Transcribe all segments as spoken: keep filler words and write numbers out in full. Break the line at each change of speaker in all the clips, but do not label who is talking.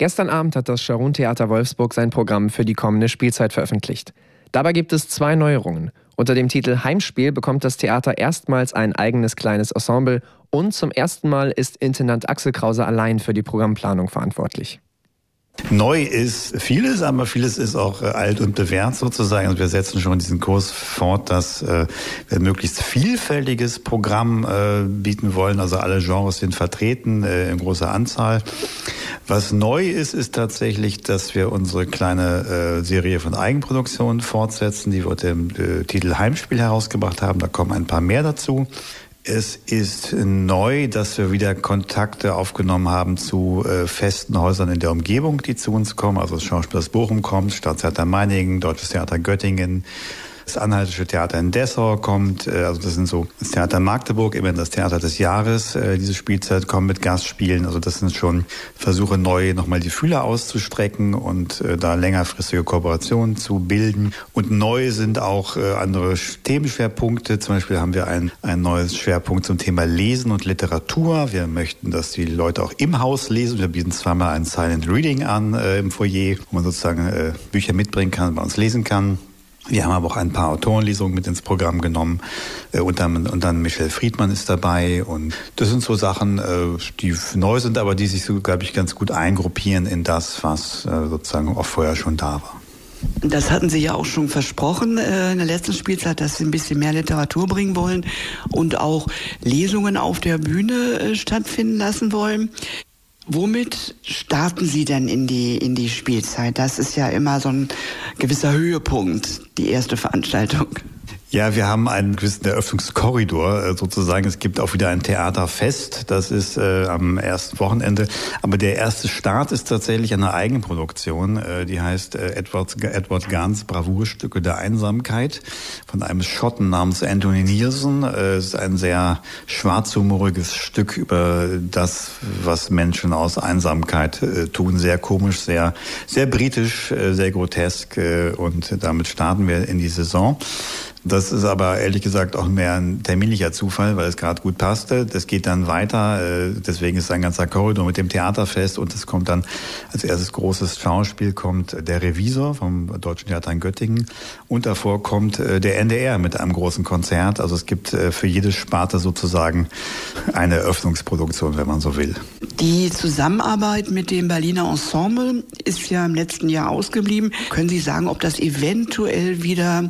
Gestern Abend hat das Scharun Theater Wolfsburg sein Programm für die kommende Spielzeit veröffentlicht. Dabei gibt es zwei Neuerungen. Unter dem Titel Heimspiel bekommt das Theater erstmals ein eigenes kleines Ensemble und zum ersten Mal ist Intendant Axel Krause allein für die Programmplanung verantwortlich.
Neu ist vieles, aber vieles ist auch äh, alt und bewährt sozusagen. Und wir setzen schon diesen Kurs fort, dass äh, wir ein möglichst vielfältiges Programm äh, bieten wollen. Also alle Genres sind vertreten äh, in großer Anzahl. Was neu ist, ist tatsächlich, dass wir unsere kleine äh, Serie von Eigenproduktionen fortsetzen, die wir unter dem äh, Titel Heimspiel herausgebracht haben. Da kommen ein paar mehr dazu. Es ist neu, dass wir wieder Kontakte aufgenommen haben zu äh, festen Häusern in der Umgebung, die zu uns kommen. Also das Schauspiel aus Bochum kommt, Staatstheater Meiningen, Deutsches Theater Göttingen, das Anhaltische Theater in Dessau kommt. Äh, also das sind so das Theater Magdeburg, immerhin das Theater des Jahres. Äh, diese Spielzeit kommen mit Gastspielen. Also das sind schon Versuche, neu nochmal die Fühler auszustrecken und äh, da längerfristige Kooperationen zu bilden. Und neu sind auch äh, andere Themenschwerpunkte. Zum Beispiel haben wir ein, ein neues Schwerpunkt zum Thema Lesen und Literatur. Wir möchten, dass die Leute auch im Haus lesen. Wir bieten zweimal ein Silent Reading an äh, im Foyer, wo man sozusagen äh, Bücher mitbringen kann, bei uns lesen kann. Wir haben aber auch ein paar Autorenlesungen mit ins Programm genommen. Äh, und, dann, und dann Michel Friedmann ist dabei. Und das sind so Sachen, äh, die neu sind, aber die sich so, glaube ich, ganz gut eingruppieren in das, was äh, sozusagen auch vorher schon da war.
Das hatten Sie ja auch schon versprochen äh, in der letzten Spielzeit, dass Sie ein bisschen mehr Literatur bringen wollen und auch Lesungen auf der Bühne äh, stattfinden lassen wollen. Womit starten Sie denn in die, in die Spielzeit? Das ist ja immer so ein gewisser Höhepunkt, die erste Veranstaltung.
Ja, wir haben einen gewissen Eröffnungskorridor sozusagen. Es gibt auch wieder ein Theaterfest, das ist äh, am ersten Wochenende. Aber der erste Start ist tatsächlich eine Eigenproduktion, äh, die heißt äh, Edward, Edward Gahns Bravourstücke der Einsamkeit von einem Schotten namens Anthony Neilson. Äh, es ist ein sehr schwarzhumoriges Stück über das, was Menschen aus Einsamkeit äh, tun. Sehr komisch, sehr, sehr britisch, äh, sehr grotesk äh, und damit starten wir in die Saison. Das ist aber ehrlich gesagt auch mehr ein terminlicher Zufall, weil es gerade gut passte. Das geht dann weiter, deswegen ist ein ganzer Korridor mit dem Theaterfest und es kommt dann als erstes großes Schauspiel kommt der Revisor vom Deutschen Theater in Göttingen und davor kommt der N D R mit einem großen Konzert. Also es gibt für jede Sparte sozusagen eine Eröffnungsproduktion, wenn man so will.
Die Zusammenarbeit mit dem Berliner Ensemble ist ja im letzten Jahr ausgeblieben. Können Sie sagen, ob das eventuell wieder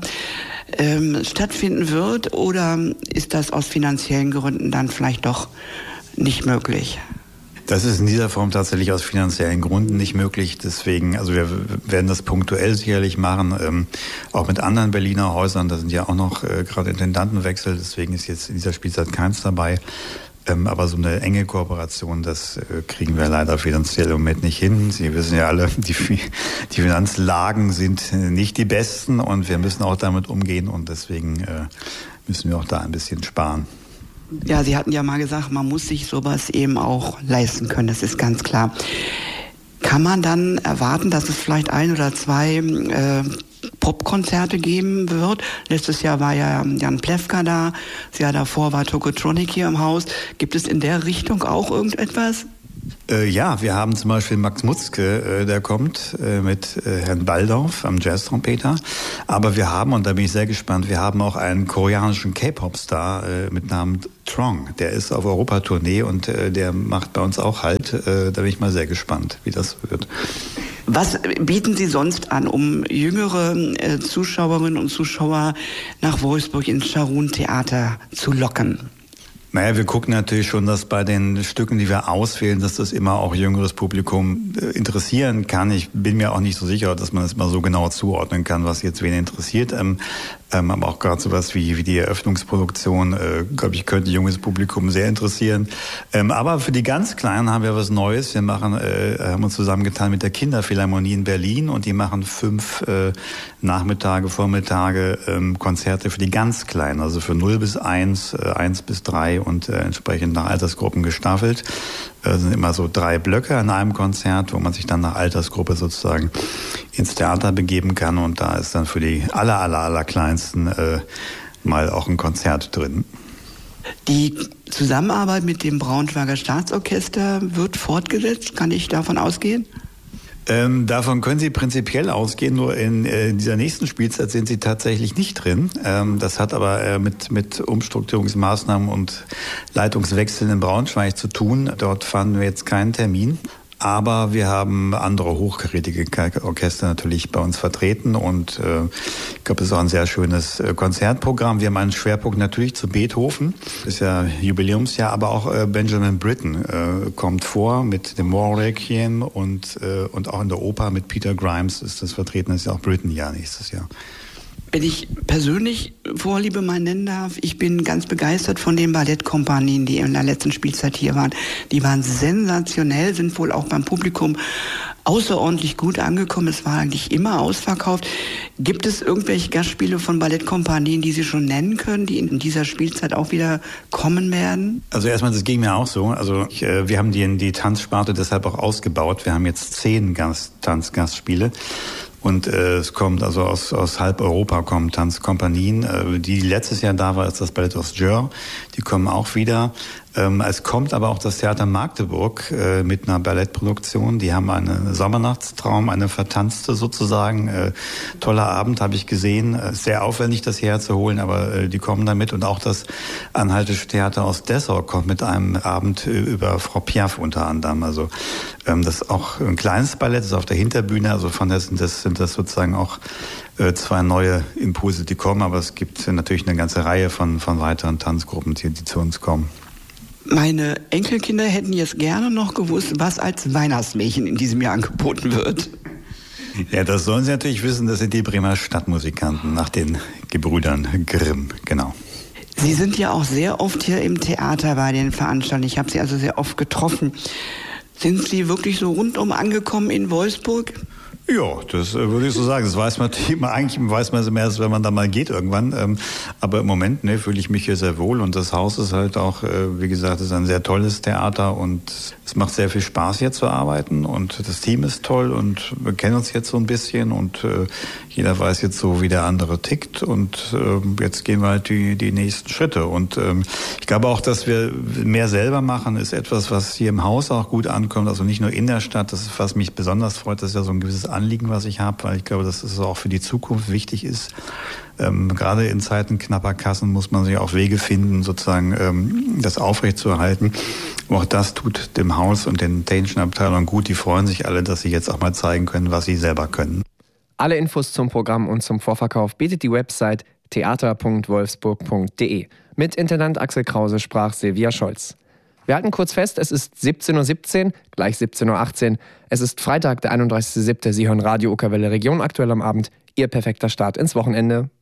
ähm, stattfinden wird oder ist das aus finanziellen Gründen dann vielleicht doch nicht möglich?
Das ist in dieser Form tatsächlich aus finanziellen Gründen nicht möglich. Deswegen, also wir werden das punktuell sicherlich machen, ähm, auch mit anderen Berliner Häusern. Da sind ja auch noch äh, gerade Intendantenwechsel, deswegen ist jetzt in dieser Spielzeit keins dabei. Ähm, aber so eine enge Kooperation, das äh, kriegen wir leider finanziell im Moment nicht hin. Sie wissen ja alle, die, die Finanzlagen sind nicht die besten und wir müssen auch damit umgehen und deswegen äh, müssen wir auch da ein bisschen sparen.
Ja, Sie hatten ja mal gesagt, man muss sich sowas eben auch leisten können, das ist ganz klar. Kann man dann erwarten, dass es vielleicht ein oder zwei äh, Popkonzerte geben wird? Letztes Jahr war ja Jan Plewka da, das Jahr davor war Tokotronic hier im Haus. Gibt es in der Richtung auch irgendetwas?
Äh, ja, wir haben zum Beispiel Max Mutzke, äh, der kommt äh, mit äh, Herrn Baldauf am Jazz-Trompeter. Aber wir haben, und da bin ich sehr gespannt, wir haben auch einen koreanischen K-Pop-Star äh, mit Namen Trong. Der ist auf Europatournee und äh, der macht bei uns auch Halt. Äh, da bin ich mal sehr gespannt, wie das wird.
Was bieten Sie sonst an, um jüngere äh, Zuschauerinnen und Zuschauer nach Wolfsburg ins Scharun Theater zu locken?
Naja, wir gucken natürlich schon, dass bei den Stücken, die wir auswählen, dass das immer auch jüngeres Publikum äh, interessieren kann. Ich bin mir auch nicht so sicher, dass man das immer so genau zuordnen kann, was jetzt wen interessiert. Ähm, ähm, aber auch gerade sowas wie, wie die Eröffnungsproduktion, äh, glaube ich, könnte junges Publikum sehr interessieren. Ähm, aber für die ganz Kleinen haben wir was Neues. Wir machen, äh, haben uns zusammengetan mit der Kinderphilharmonie in Berlin und die machen fünf äh, Nachmittage, Vormittage ähm, Konzerte für die ganz Kleinen, also für null bis eins, äh, eins bis drei und äh, entsprechend nach Altersgruppen gestaffelt. Es sind immer so drei Blöcke an einem Konzert, wo man sich dann nach Altersgruppe sozusagen ins Theater begeben kann. Und da ist dann für die aller, aller, aller Kleinsten äh, mal auch ein Konzert drin.
Die Zusammenarbeit mit dem Braunschweiger Staatsorchester wird fortgesetzt, kann ich davon ausgehen?
Ähm, davon können Sie prinzipiell ausgehen, nur in äh, dieser nächsten Spielzeit sind Sie tatsächlich nicht drin. Ähm, das hat aber äh, mit, mit Umstrukturierungsmaßnahmen und Leitungswechseln in Braunschweig zu tun. Dort fanden wir jetzt keinen Termin. Aber wir haben andere hochkarätige Orchester natürlich bei uns vertreten und äh, ich glaube, es ist auch ein sehr schönes äh, Konzertprogramm. Wir haben einen Schwerpunkt natürlich zu Beethoven, das ist ja Jubiläumsjahr, aber auch äh, Benjamin Britten äh, kommt vor mit dem War Requiem und, äh, und auch in der Oper mit Peter Grimes ist das vertreten, das ist ja auch Britten-Jahr nächstes Jahr.
Wenn ich persönlich Vorliebe mal nennen darf, ich bin ganz begeistert von den Ballettkompanien, die in der letzten Spielzeit hier waren. Die waren sensationell, sind wohl auch beim Publikum außerordentlich gut angekommen. Es war eigentlich immer ausverkauft. Gibt es irgendwelche Gastspiele von Ballettkompanien, die Sie schon nennen können, die in dieser Spielzeit auch wieder kommen werden?
Also erstmal, das ging mir auch so. Also ich, äh, wir haben die, die Tanzsparte deshalb auch ausgebaut. Wir haben jetzt zehn Gast, Tanzgastspiele. Und äh, es kommt also aus, aus halb Europa kommen Tanzkompanien, äh, die letztes Jahr da war, ist das Ballett aus Jör. Die kommen auch wieder. Ähm, es kommt aber auch das Theater Magdeburg äh, mit einer Ballettproduktion. Die haben einen Sommernachtstraum, eine vertanzte sozusagen. Äh, toller Abend, habe ich gesehen. Äh, sehr aufwendig, das herzuholen, aber äh, die kommen damit. Und auch das Anhaltische Theater aus Dessau kommt mit einem Abend äh, über Frau Piaf unter anderem. Also ähm, das ist auch ein kleines Ballett, das ist auf der Hinterbühne. Also von der sind das, sind das sozusagen auch äh, zwei neue Impulse, die kommen. Aber es gibt natürlich eine ganze Reihe von, von weiteren Tanzgruppen, die, die zu uns kommen.
Meine Enkelkinder hätten jetzt gerne noch gewusst, was als Weihnachtsmärchen in diesem Jahr angeboten wird.
Ja, das sollen Sie natürlich wissen, das sind die Bremer Stadtmusikanten nach den Gebrüdern Grimm, genau.
Sie sind ja auch sehr oft hier im Theater bei den Veranstaltungen. Ich habe Sie also sehr oft getroffen. Sind Sie wirklich so rundum angekommen in Wolfsburg?
Ja, das äh, würde ich so sagen. Das weiß man immer, eigentlich weiß man es immer erst, wenn man da mal geht irgendwann. Ähm, aber im Moment ne, fühle ich mich hier sehr wohl und das Haus ist halt auch, äh, wie gesagt, ist ein sehr tolles Theater und es macht sehr viel Spaß hier zu arbeiten und das Team ist toll und wir kennen uns jetzt so ein bisschen und äh, jeder weiß jetzt so, wie der andere tickt und äh, jetzt gehen wir halt die, die nächsten Schritte und ähm, ich glaube auch, dass wir mehr selber machen, ist etwas, was hier im Haus auch gut ankommt, also nicht nur in der Stadt, das ist, was mich besonders freut, das ist ja so ein gewisses Anliegen, was ich habe, weil ich glaube, dass es auch für die Zukunft wichtig ist. Ähm, gerade in Zeiten knapper Kassen muss man sich auch Wege finden, sozusagen ähm, das aufrechtzuerhalten. Auch das tut dem Haus und den technischen Abteilungen gut. Die freuen sich alle, dass sie jetzt auch mal zeigen können, was sie selber können.
Alle Infos zum Programm und zum Vorverkauf bietet die Website theater punkt wolfsburg punkt de. Mit Intendant Axel Krause sprach Silvia Scholz. Wir halten kurz fest, es ist siebzehn Uhr siebzehn, gleich siebzehn Uhr achtzehn. Es ist Freitag, der einunddreißigster siebter Sie hören Radio Okerwelle Region aktuell am Abend. Ihr perfekter Start ins Wochenende.